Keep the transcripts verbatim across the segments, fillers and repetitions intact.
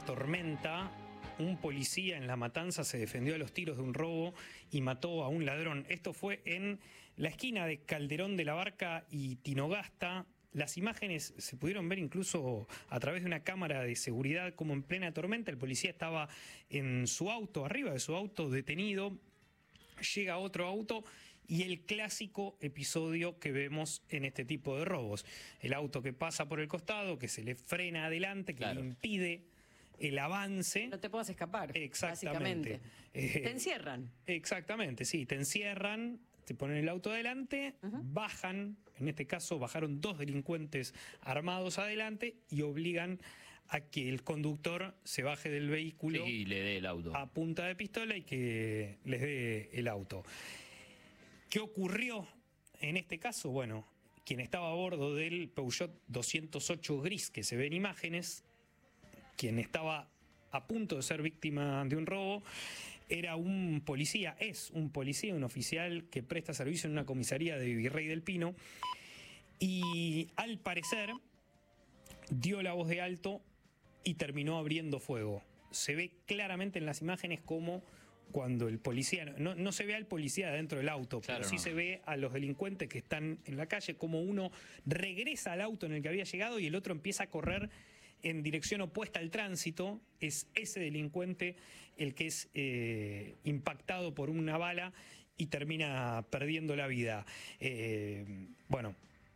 tormenta, un policía en La Matanza se defendió a los tiros de un robo y mató a un ladrón. Esto fue en la esquina de Calderón de la Barca y Tinogasta. Las imágenes se pudieron ver incluso a través de una cámara de seguridad, como en plena tormenta el policía estaba en su auto, arriba de su auto, detenido. Llega otro auto y el clásico episodio que vemos en este tipo de robos. El auto que pasa por el costado, que se le frena adelante, que claro. le impide el avance. No te puedas escapar. Exactamente. Eh, te encierran. Exactamente, sí, te encierran, te ponen el auto adelante, uh-huh. bajan, en este caso bajaron dos delincuentes armados adelante y obligan a que el conductor se baje del vehículo sí, y le dé el auto a punta de pistola y que les dé el auto. ¿Qué ocurrió en este caso? Bueno, quien estaba a bordo del Peugeot doscientos ocho gris, que se ven imágenes, quien estaba a punto de ser víctima de un robo, era un policía, es un policía, un oficial que presta servicio en una comisaría de Virrey del Pino, y al parecer dio la voz de alto y terminó abriendo fuego. Se ve claramente en las imágenes como cuando el policía, no, no se ve al policía dentro del auto, claro, pero sí no. se ve a los delincuentes que están en la calle, como uno regresa al auto en el que había llegado y el otro empieza a correr en dirección opuesta al tránsito. Es ese delincuente el que es eh, impactado por una bala y termina perdiendo la vida. Eh, bueno,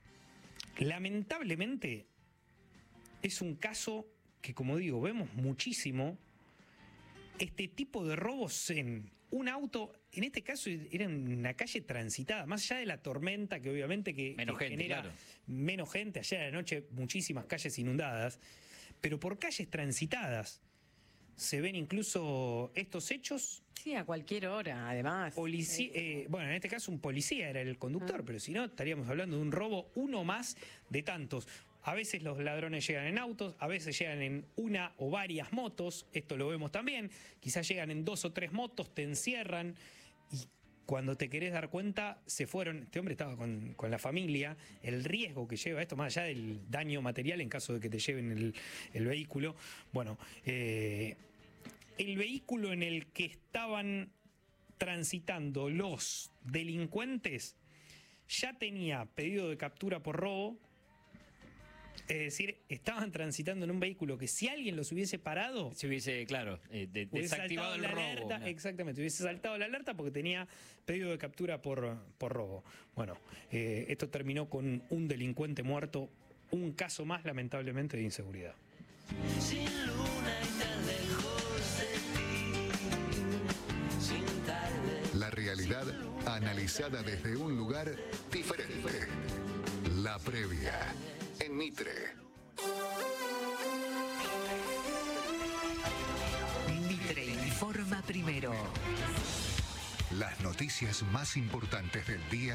lamentablemente es un caso que, como digo, vemos muchísimo. Este tipo de robos en un auto, en este caso era en una calle transitada, más allá de la tormenta que obviamente que, menos que gente, genera claro. menos gente, ayer a la noche muchísimas calles inundadas, pero por calles transitadas se ven incluso estos hechos. Sí, a cualquier hora, además. Policía, eh, bueno, en este caso un policía era el conductor, ah. pero si no estaríamos hablando de un robo, uno más de tantos. A veces los ladrones llegan en autos, a veces llegan en una o varias motos, esto lo vemos también, quizás llegan en dos o tres motos, te encierran y cuando te querés dar cuenta se fueron. Este hombre estaba con, con la familia, el riesgo que lleva esto, más allá del daño material en caso de que te lleven el, el vehículo. Bueno, eh, el vehículo en el que estaban transitando los delincuentes ya tenía pedido de captura por robo. Es decir, estaban transitando en un vehículo que si alguien los hubiese parado... Se hubiese, claro, eh, de, desactivado el la robo. Alerta, ¿no? Exactamente, hubiese saltado la alerta porque tenía pedido de captura por, por robo. Bueno, eh, esto terminó con un delincuente muerto, un caso más, lamentablemente, de inseguridad. Sin luna y tan lejos de ti, sin tarde. La realidad analizada desde un lugar diferente. La previa. En Mitre. Mitre informa primero. Las noticias más importantes del día.